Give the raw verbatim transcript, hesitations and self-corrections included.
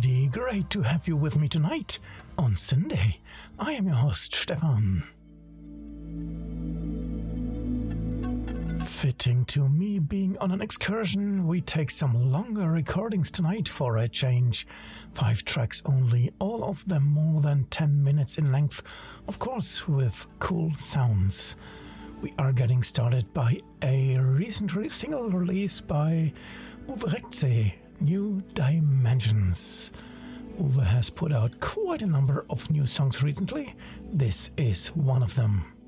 everybody. Great to have you with me tonight on Sunday. I am your host, Stefan. Fitting to me being on an excursion, we take some longer recordings tonight for a change. Five tracks only, all of them more than ten minutes in length, of course with cool sounds. We are getting started by a recent single release by Uwe Rekze, New Dimensions. Uwe has put out quite a number of new songs recently. This is one of them.